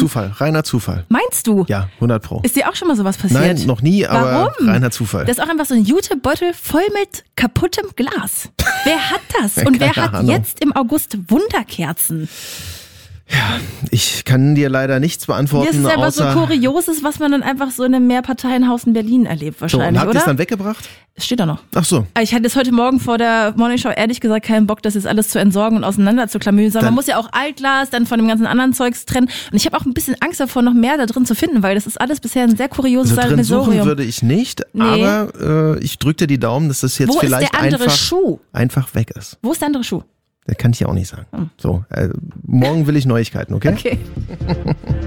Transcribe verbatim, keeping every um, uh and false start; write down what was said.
Zufall, reiner Zufall. Meinst du? Ja, hundert Pro. Ist dir auch schon mal sowas passiert? Nein, noch nie, aber Warum? reiner Zufall. Das ist auch einfach so ein Jutebeutel voll mit kaputtem Glas. Wer hat das? Und wer Keine hat Ahnung. jetzt im August Wunderkerzen? Ja, ich kann dir leider nichts beantworten, Das ist einfach außer... so Kurioses, was man dann einfach so in einem Mehrparteienhaus in Berlin erlebt So, und wahrscheinlich, habt ihr oder? es dann weggebracht? Es steht da noch. Ach so. Ich hatte es heute Morgen vor der Morningshow ehrlich gesagt keinen Bock, das jetzt alles zu entsorgen und auseinander zu klamüsern. Man Dann- muss ja auch Altglas dann von dem ganzen anderen Zeugs trennen. Und ich habe auch ein bisschen Angst davor, noch mehr da drin zu finden, weil das ist alles bisher ein sehr kurioses Also drin suchen Sammelsurium. würde ich nicht, Nee. aber äh, ich drücke dir die Daumen, dass das jetzt Wo ist vielleicht der andere einfach, Schuh? einfach weg ist. Wo ist der andere Schuh? Das kann ich dir auch nicht sagen. So, äh, morgen will ich Neuigkeiten, okay? Okay.